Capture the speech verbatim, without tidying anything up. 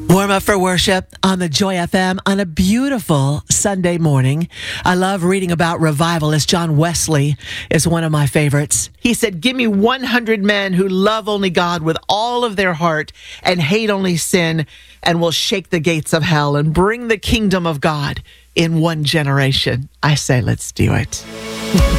Warm up for worship on the Joy F M on a beautiful Sunday morning. I love reading about revivalists. John Wesley is one of my favorites. He said, "Give me one hundred men who love only God with all of their heart and hate only sin, and will shake the gates of hell and bring the kingdom of God in one generation." I say, let's do it.